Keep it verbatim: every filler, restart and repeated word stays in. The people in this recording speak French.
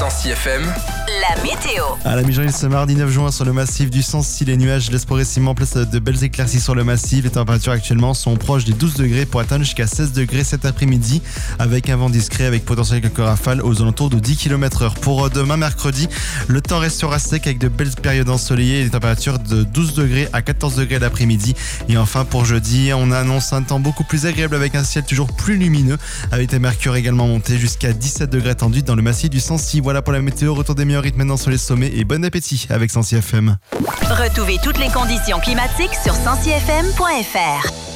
Sancy F M, la météo. À la mi-journée ce mardi neuf juin sur le massif du Sancy, les nuages laissent progressivement place à de belles éclaircies sur le massif. Les températures actuellement sont proches des douze degrés pour atteindre jusqu'à seize degrés cet après-midi avec un vent discret avec potentiel quelques rafales aux alentours de dix kilomètres heure. Pour demain mercredi, le temps restera sec avec de belles périodes ensoleillées et des températures de douze degrés à quatorze degrés l'après-midi. Et enfin pour jeudi, on annonce un temps beaucoup plus agréable avec un ciel toujours plus lumineux avec des mercures également montés jusqu'à dix-sept degrés attendus dans le massif du Sancy. Voilà pour la météo, retour des meilleurs rythmes maintenant sur les sommets et bon appétit avec Sancy F M. Retrouvez toutes les conditions climatiques sur sancy f m point f r.